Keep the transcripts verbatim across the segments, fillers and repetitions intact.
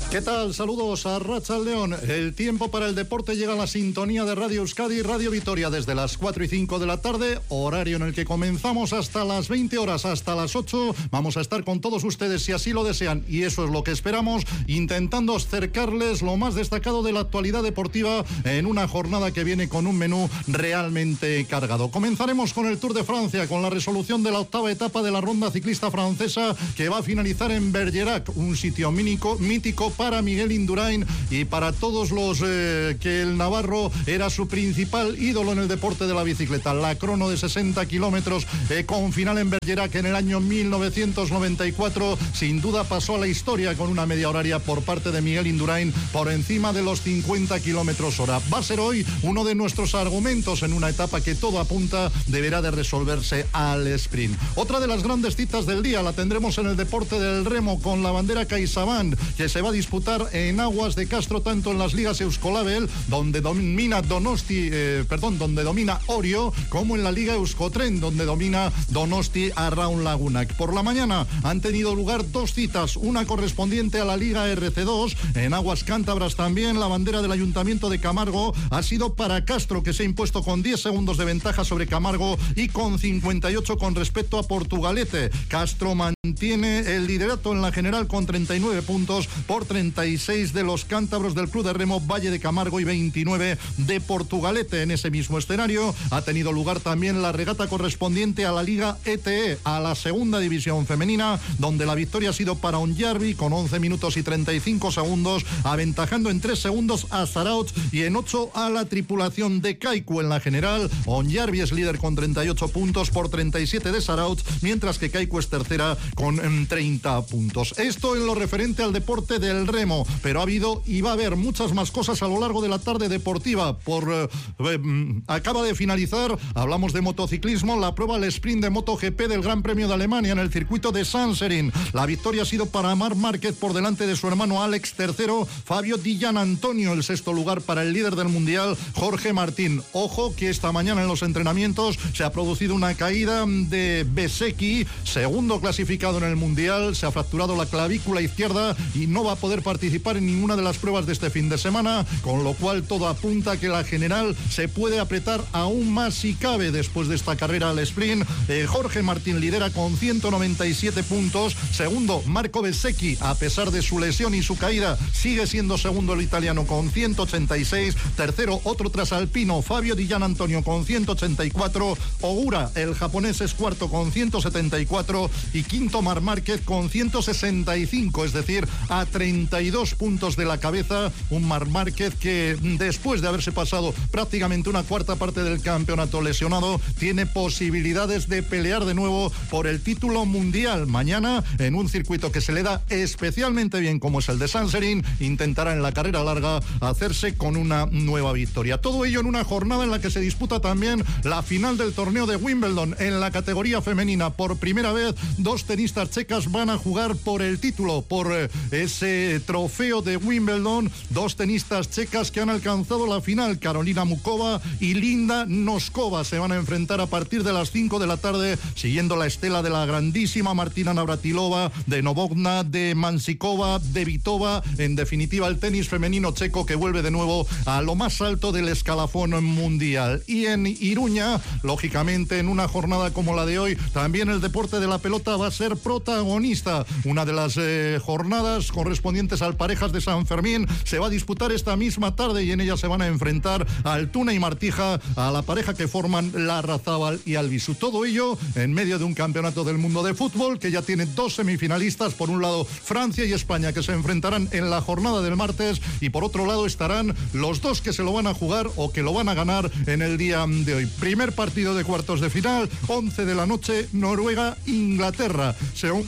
¿Qué tal? Saludos a Arratsaldeon. El tiempo para el deporte llega a la sintonía de Radio Euskadi y Radio Vitoria desde las cuatro y cinco de la tarde, horario en el que comenzamos hasta las veinte horas, hasta las ocho. Vamos a estar con todos ustedes si así lo desean, y eso es lo que esperamos, intentando acercarles lo más destacado de la actualidad deportiva en una jornada que viene con un menú realmente cargado. Comenzaremos con el Tour de Francia, con la resolución de la octava etapa de la ronda ciclista francesa, que va a finalizar en Bergerac, un sitio mínico, mítico para Miguel Indurain y para todos los eh, que el navarro era su principal ídolo en el deporte de la bicicleta. La crono de sesenta kilómetros eh, con final en Bergerac en el año mil novecientos noventa y cuatro sin duda pasó a la historia con una media horaria por parte de Miguel Indurain por encima de los cincuenta kilómetros hora. Va a ser hoy uno de nuestros argumentos en una etapa que todo apunta deberá de resolverse al sprint. Otra de las grandes citas del día la tendremos en el deporte del remo con la bandera CaixaBank, que se va a disputar en aguas de Castro, tanto en las ligas Euskolabel, donde domina Donosti, eh, perdón, donde domina Orio, como en la liga Euskotren, donde domina Donosti Arraun Lagunak. Por la mañana han tenido lugar dos citas, una correspondiente a la liga R C dos, en aguas cántabras también. La bandera del Ayuntamiento de Camargo ha sido para Castro, que se ha impuesto con diez segundos de ventaja sobre Camargo y con cincuenta y ocho con respecto a Portugalete. Castro mantiene el liderato en la general con treinta y nueve puntos por treinta y seis de los cántabros del Club de Remo Valle de Camargo y veintinueve de Portugalete. En ese mismo escenario ha tenido lugar también la regata correspondiente a la Liga E T E, a la segunda división femenina, donde la victoria ha sido para Onyarbi con once minutos y treinta y cinco segundos, aventajando en tres segundos a Zarautz y en ocho a la tripulación de Kaiku. En la general, Onyarbi es líder con treinta y ocho puntos por treinta y siete de Zarautz, mientras que Kaiku es tercera con treinta puntos. Esto en lo referente al deporte del remo, pero ha habido y va a haber muchas más cosas a lo largo de la tarde deportiva. Por eh, eh, acaba de finalizar, hablamos de motociclismo, la prueba al sprint de MotoGP del Gran Premio de Alemania en el circuito de Sandserin. La victoria ha sido para Marc Márquez por delante de su hermano Alex, tercero Fabio Di Gianantonio, el sexto lugar para el líder del mundial Jorge Martín. Ojo que esta mañana en los entrenamientos se ha producido una caída de Bezzecchi, segundo clasificado en el mundial, se ha fracturado la clavícula izquierda y no va a poder participar en ninguna de las pruebas de este fin de semana, con lo cual todo apunta a que la general se puede apretar aún más si cabe después de esta carrera al sprint. Eh, Jorge Martín lidera con ciento noventa y siete puntos, segundo Marco Bezzecchi, a pesar de su lesión y su caída sigue siendo segundo el italiano con ciento ochenta y seis, tercero otro trasalpino Fabio Di Gianantonio con ciento ochenta y cuatro, Ogura el japonés es cuarto con ciento setenta y cuatro y quinto Marc Márquez con ciento sesenta y cinco, es decir, a treinta y dos puntos de la cabeza, un Marc Márquez que después de haberse pasado prácticamente una cuarta parte del campeonato lesionado, tiene posibilidades de pelear de nuevo por el título mundial. Mañana, en un circuito que se le da especialmente bien como es el de Sandserin, intentará en la carrera larga hacerse con una nueva victoria. Todo ello en una jornada en la que se disputa también la final del torneo de Wimbledon en la categoría femenina. Por primera vez, dos tenistas checas van a jugar por el título, por eh, ese trofeo de Wimbledon. Dos tenistas checas que han alcanzado la final, Karolina Mukova y Linda Noskova, se van a enfrentar a partir de las cinco de la tarde, siguiendo la estela de la grandísima Martina Navratilova, de Novotná, de Mansikova, de Vitova. En definitiva, el tenis femenino checo que vuelve de nuevo a lo más alto del escalafón mundial. Y en Iruña, lógicamente, en una jornada como la de hoy, también el deporte de la pelota va a ser protagonista. Una de las eh, jornadas correspondientes al Parejas de San Fermín se va a disputar esta misma tarde y en ella se van a enfrentar Altuna y Martija, a la pareja que forman Larrazábal y Albisu. Todo ello en medio de un campeonato del mundo de fútbol que ya tiene dos semifinalistas. Por un lado, Francia y España, que se enfrentarán en la jornada del martes, y por otro lado estarán los dos que se lo van a jugar o que lo van a ganar en el día de hoy. Primer partido de cuartos de final, once de la noche, Noruega-Inglaterra. Según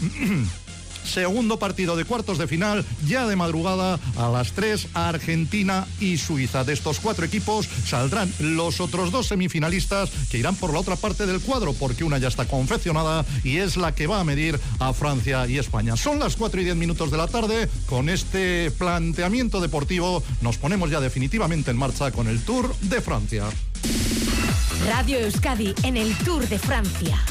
Segundo partido de cuartos de final, ya de madrugada a las tres, Argentina y Suiza. De estos cuatro equipos saldrán los otros dos semifinalistas que irán por la otra parte del cuadro, porque una ya está confeccionada y es la que va a medir a Francia y España. Son las cuatro y diez minutos de la tarde. Con este planteamiento deportivo nos ponemos ya definitivamente en marcha con el Tour de Francia. Radio Euskadi en el Tour de Francia.